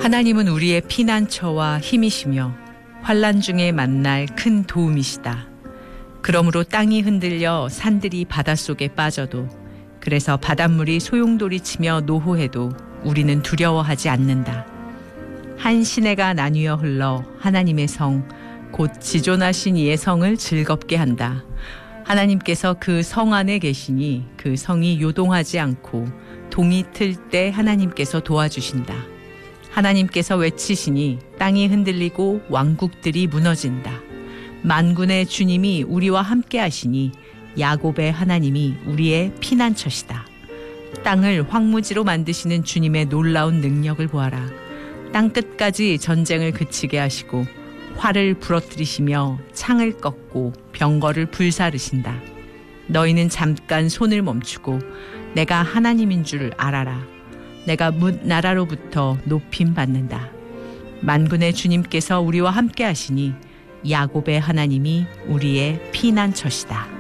하나님은 우리의 피난처와 힘이시며 환난 중에 만날 큰 도움이시다. 그러므로 땅이 흔들려 산들이 바닷속에 빠져도, 그래서 바닷물이 소용돌이치며 노호해도 우리는 두려워하지 않는다. 한 시내가 나뉘어 흘러 하나님의 성, 곧 지존하신 이의 성을 즐겁게 한다. 하나님께서 그 성 안에 계시니 그 성이 요동하지 않고 동이 틀 때 하나님께서 도와주신다. 하나님께서 외치시니 땅이 흔들리고 왕국들이 무너진다. 만군의 주님이 우리와 함께 하시니 야곱의 하나님이 우리의 피난처시다. 땅을 황무지로 만드시는 주님의 놀라운 능력을 보아라. 땅 끝까지 전쟁을 그치게 하시고 활을 부러뜨리시며 창을 꺾고 병거를 불사르신다. 너희는 잠깐 손을 멈추고 내가 하나님인 줄 알아라. 내가 뭇 나라로부터 높임 받는다. 만군의 주님께서 우리와 함께 하시니 야곱의 하나님이 우리의 피난처시다.